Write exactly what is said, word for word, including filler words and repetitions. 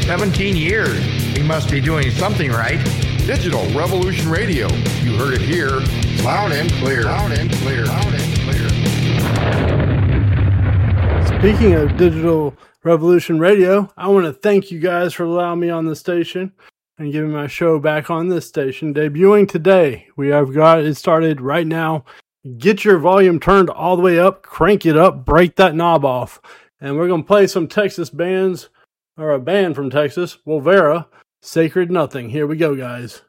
seventeen years. He must be doing something right. Digital Revolution Radio. You heard it here. Loud and clear. Loud and clear. Loud and clear. Speaking of Digital Revolution Radio, I want to thank you guys for allowing me on the station and giving my show back on this station. Debuting today, we have got it started right now. Get your volume turned all the way up, crank it up, break that knob off. And we're going to play some Texas bands, or a band from Texas, Wolvera, Sacred Nothing. Here we go, guys.